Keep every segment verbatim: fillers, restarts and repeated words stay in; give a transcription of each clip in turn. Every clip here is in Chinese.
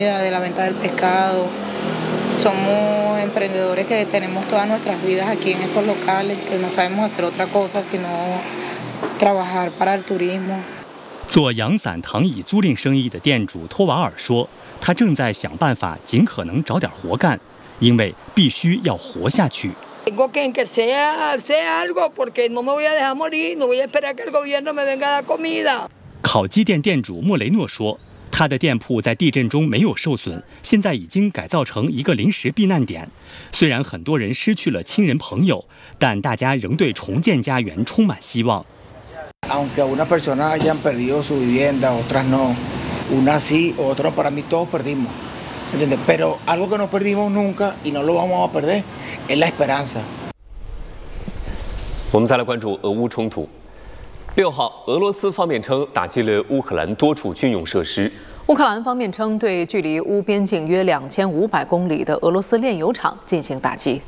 de la venta del pescado. Somos emprendedores que tenemos todas nuestras vidas aquí en estos locales, que no sabemos hacer otra cosa sino trabajar para el turismo. 做阳伞躺椅租赁生意的店主托瓦尔说，他正在想办法尽可能找点活干，因为必须要活下去。 Tengo que que sea sea algo porque no me voy a dejar morir, no voy a esperar que el gobierno me venga a dar comida. 烤鸡店店主莫雷诺说，他的店铺在地震中没有受损，现在已经改造成一个临时避难点。虽然很多人失去了亲人朋友，但大家仍对重建家园充满希望。 Aunque algunas personas hayan perdido su vivienda, otras no, unas sí, otras para mí todos perdimos, ¿entiendes? Pero algo que no perdimos nunca y no lo vamos a perder es la esperanza. 我们再来关注俄乌冲突。六号，俄罗斯方面称打击了乌克兰多处军用设施。 乌克兰方面称对距离乌边境约两千五百公里的俄罗斯炼油厂进行打击。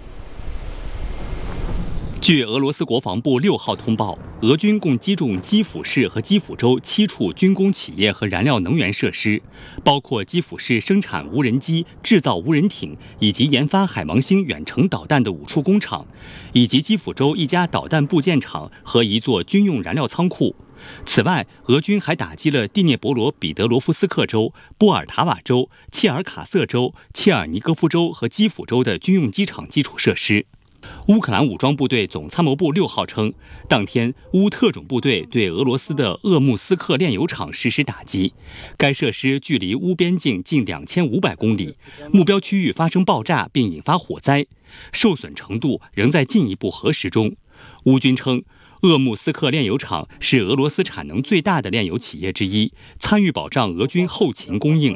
据俄罗斯国防部六号通报，俄军共击中基辅市和基辅州七处军工企业和燃料能源设施，包括基辅市生产无人机、制造无人艇以及研发海王星远程导弹的五处工厂，以及基辅州一家导弹部件厂和一座军用燃料仓库。此外，俄军还打击了第聂伯罗彼得罗夫斯克州、波尔塔瓦州、切尔卡瑟州、切尔尼戈夫州和基辅州的军用机场基础设施。 乌克兰武装部队总参谋部六号称，当天乌特种部队对俄罗斯的鄂木斯克炼油厂实施打击，该设施距离乌边境近两千五百公里，目标区域发生爆炸并引发火灾，受损程度仍在进一步核实中。乌军称，鄂木斯克炼油厂是俄罗斯产能最大的炼油企业之一，参与保障俄军后勤供应。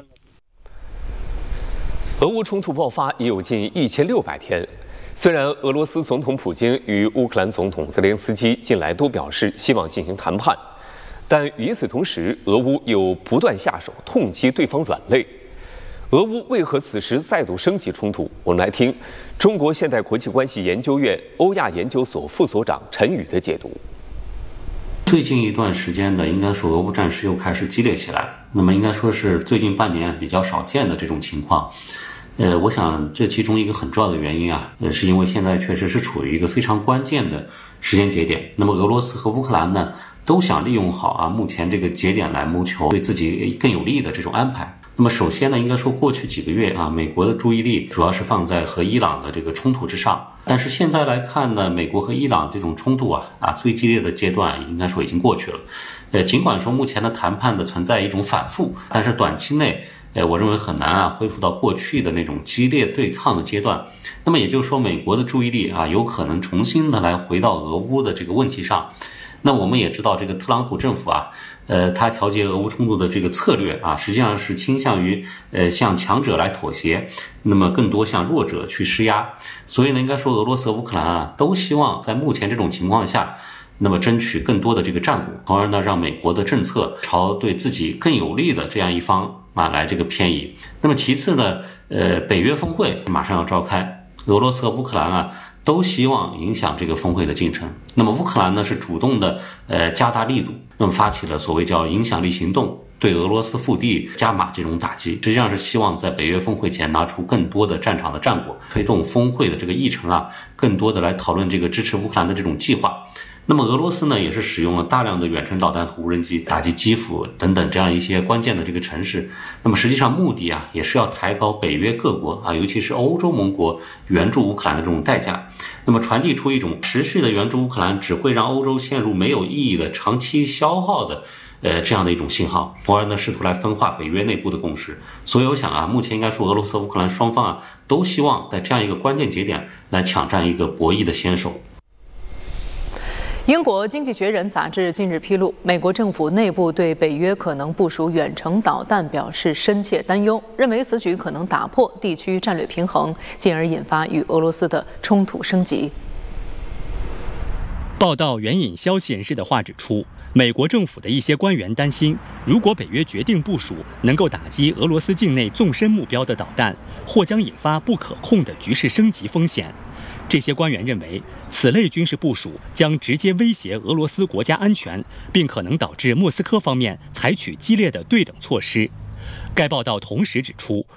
俄乌冲突爆发已有近一千六百天。 虽然俄罗斯总统普京与乌克兰总统泽连斯基近来都表示希望进行谈判，但与此同时，俄乌又不断下手痛击对方软肋。俄乌为何此时再度升级冲突？我们来听中国现代国际关系研究院欧亚研究所副所长陈宇的解读。 最近一段时间呢，应该说俄乌战事又开始激烈起来，那么应该说是最近半年比较少见的这种情况。 呃，我想这其中一个很重要的原因啊，呃，是因为现在确实是处于一个非常关键的时间节点。那么俄罗斯和乌克兰呢，都想利用好啊目前这个节点来谋求对自己更有利的这种安排。那么首先呢，应该说过去几个月啊，美国的注意力主要是放在和伊朗的这个冲突之上。但是现在来看呢，美国和伊朗这种冲突啊啊最激烈的阶段应该说已经过去了。呃，尽管说目前的谈判的存在一种反复，但是短期内。 呃，我认为很难啊，恢复到过去的那种激烈对抗的阶段。那么也就是说，美国的注意力啊，有可能重新的来回到俄乌的这个问题上。那我们也知道，这个特朗普政府啊，呃，他调节俄乌冲突的这个策略啊，实际上是倾向于呃向强者来妥协，那么更多向弱者去施压。所以呢，应该说俄罗斯和乌克兰啊，都希望在目前这种情况下。 那么争取更多的这个战果，从而呢让美国的政策朝对自己更有利的这样一方啊来这个偏移。那么其次呢，呃，北约峰会马上要召开，俄罗斯和乌克兰啊都希望影响这个峰会的进程。那么乌克兰呢是主动的呃加大力度，那么发起了所谓叫影响力行动，对俄罗斯腹地加码这种打击，实际上是希望在北约峰会前拿出更多的战场的战果，推动峰会的这个议程啊，更多的来讨论这个支持乌克兰的这种计划。 那么俄罗斯呢，也是使用了大量的远程导弹和无人机打击基辅等等这样一些关键的这个城市。那么实际上目的啊，也是要抬高北约各国啊，尤其是欧洲盟国援助乌克兰的这种代价。那么传递出一种持续的援助乌克兰只会让欧洲陷入没有意义的长期消耗的呃这样的一种信号，从而呢试图来分化北约内部的共识。所以我想啊，目前应该说俄罗斯、乌克兰双方啊都希望在这样一个关键节点来抢占一个博弈的先手。 英国《经济学人》杂志近日披露，美国政府内部对北约可能部署远程导弹表示深切担忧，认为此举可能打破地区战略平衡，进而引发与俄罗斯的冲突升级。 报道援引消息人士的话指出，美国政府的一些官员担心，如果北约决定部署能够打击俄罗斯境内纵深目标的导弹，或将引发不可控的局势升级风险。 这些官员认为，此类军事部署将直接威胁俄罗斯国家安全，并可能导致莫斯科方面采取激烈的对等措施。 该报道同时指出，